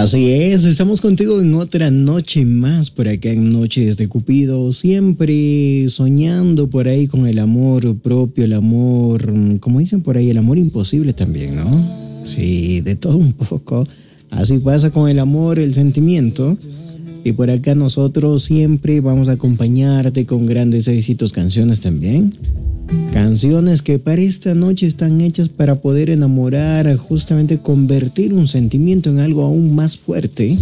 Así es, estamos contigo en otra noche más por acá en Noches de Cupido, siempre soñando por ahí con el amor propio, el amor, como dicen por ahí, el amor imposible también, ¿no? Sí, de todo un poco. Así pasa con el amor, el sentimiento. Y por acá nosotros siempre vamos a acompañarte con grandes éxitos, canciones también. Canciones que para esta noche están hechas para poder enamorar, justamente convertir un sentimiento en algo aún más fuerte.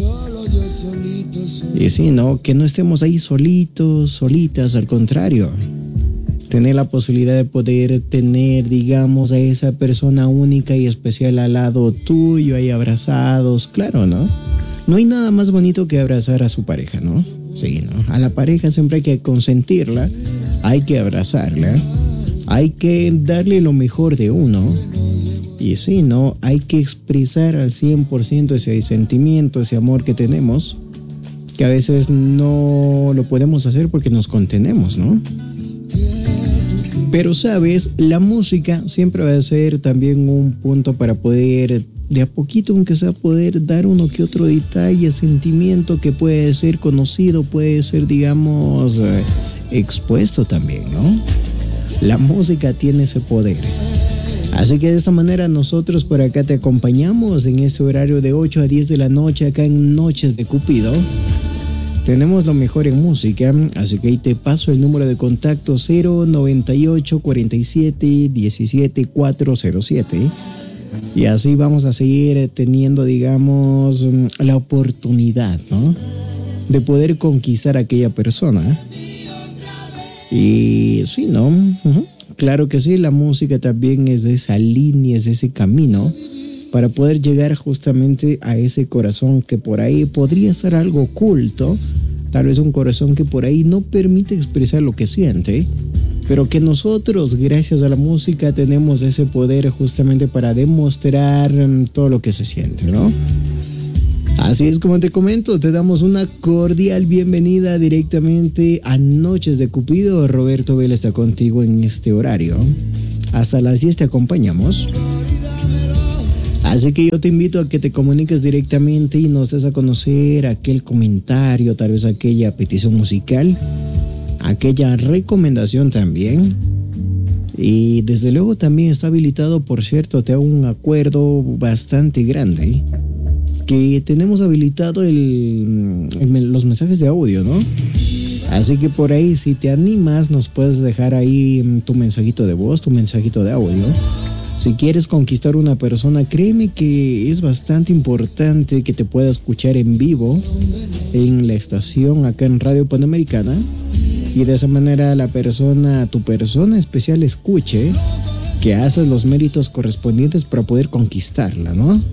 Y sí, ¿no? Que no estemos ahí solitos, solitas, al contrario. Tener la posibilidad de poder tener, digamos, a esa persona única y especial al lado tuyo, ahí abrazados, claro, ¿no? No hay nada más bonito que abrazar a su pareja, ¿no? Sí, ¿no? A la pareja siempre hay que consentirla, hay que abrazarla. Hay que darle lo mejor de uno. Y sí, ¿no? Hay que expresar al 100% ese sentimiento, ese amor que tenemos, que a veces no lo podemos hacer porque nos contenemos, ¿no? Pero, ¿sabes? La música siempre va a ser también un punto para poder, de a poquito, aunque sea, poder dar uno que otro detalle, sentimiento que puede ser conocido, puede ser, digamos, expuesto también, ¿no? La música tiene ese poder. Así que de esta manera nosotros por acá te acompañamos en este horario de 8 a 10 de la noche acá en Noches de Cupido. Tenemos lo mejor en música, así que ahí te paso el número de contacto 098 47 17 407. Y así vamos a seguir teniendo, digamos, la oportunidad, ¿no? De poder conquistar a aquella persona. Y sí, ¿no? Claro que sí, la música también es de esa línea, es de ese camino para poder llegar justamente a ese corazón que por ahí podría estar algo oculto, tal vez un corazón que por ahí no permite expresar lo que siente, pero que nosotros, gracias a la música, tenemos ese poder justamente para demostrar todo lo que se siente, ¿no? Así es, como te comento, te damos una cordial bienvenida directamente a Noches de Cupido. Roberto Vela está contigo en este horario. Hasta las 10 te acompañamos. Así que yo te invito a que te comuniques directamente y nos des a conocer aquel comentario, tal vez aquella petición musical, aquella recomendación también. Y desde luego también está habilitado, por cierto, te hago un acuerdo bastante grande, que tenemos habilitado los mensajes de audio, ¿no? Así que por ahí, si te animas, nos puedes dejar ahí tu mensajito de voz, tu mensajito de audio. Si quieres conquistar una persona, créeme que es bastante importante que te pueda escuchar en vivo en la estación acá en Radio Panamericana, y de esa manera tu persona especial escuche que haces los méritos correspondientes para poder conquistarla, ¿no?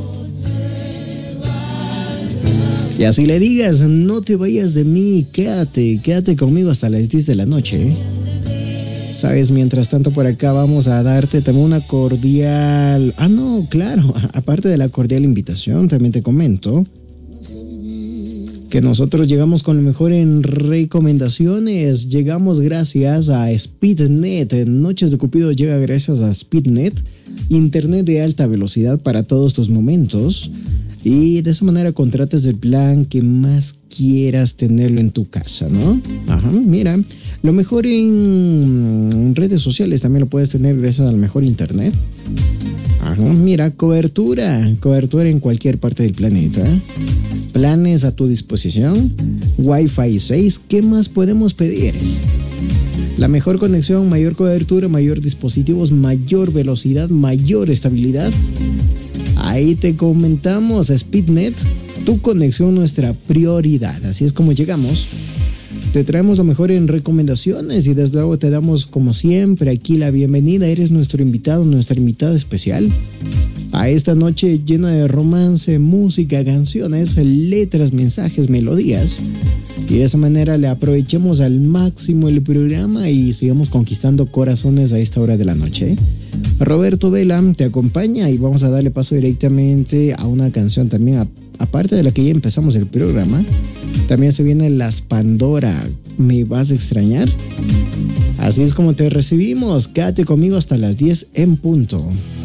Y así le digas, no te vayas de mí, quédate conmigo hasta las 10 de la noche. Sabes, mientras tanto por acá vamos a darte también una cordial... claro, aparte de la cordial invitación, también te comento que nosotros llegamos con lo mejor en recomendaciones. Llegamos gracias a Speednet. Noches de Cupido llega gracias a Speednet, internet de alta velocidad para todos tus momentos. Y de esa manera contratas el plan que más quieras tenerlo en tu casa, ¿no? Mira, lo mejor en redes sociales también lo puedes tener gracias al mejor internet. Mira, cobertura en cualquier parte del planeta. Planes a tu disposición. Wi-Fi 6, ¿qué más podemos pedir? La mejor conexión, mayor cobertura, mayor dispositivos, mayor velocidad, mayor estabilidad. Ahí te comentamos, Speednet, tu conexión, nuestra prioridad. Así es como llegamos. Te traemos lo mejor en recomendaciones y desde luego te damos, como siempre, aquí la bienvenida. Eres nuestro invitado, nuestra invitada especial a esta noche llena de romance, música, canciones, letras, mensajes, melodías. Y de esa manera le aprovechemos al máximo el programa y sigamos conquistando corazones a esta hora de la noche. Roberto Vela te acompaña y vamos a darle paso directamente a una canción también, aparte de la que ya empezamos el programa. También se vienen las Pandora, ¿me vas a extrañar? Así es como te recibimos. Quédate conmigo hasta las 10 en punto.